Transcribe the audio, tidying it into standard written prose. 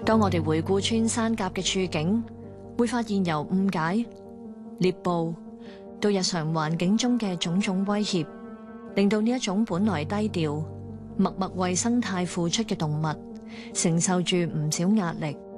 當我哋回顧穿山甲嘅處境，會發現由誤解、獵捕到日常環境中嘅種種威脅，令到呢一種本來低調、默默為生態付出嘅動物，承受住唔少壓力。